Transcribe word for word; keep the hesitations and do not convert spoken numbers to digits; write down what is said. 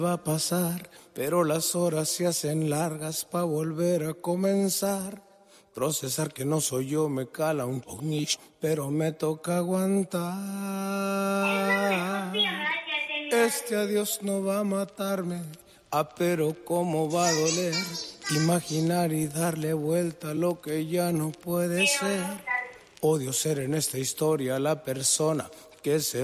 va a pasar, pero las horas se hacen largas pa' volver a comenzar. Procesar que no soy yo me cala un poquito, pero me toca aguantar. Este adiós no va a matarme, ah, pero cómo va a doler. Imaginar y darle vuelta a lo que ya no puede ser. Odio ser en esta historia la persona que se